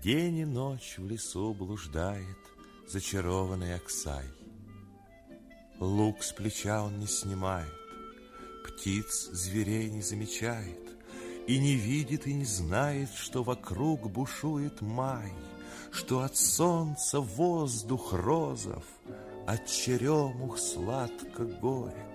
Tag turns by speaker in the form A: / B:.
A: День и ночь в лесу блуждает зачарованный Аксай. Лук с плеча он не снимает, птиц, зверей не замечает, и не видит, и не знает, что вокруг бушует май, что от солнца воздух розов, от черемух сладко горек.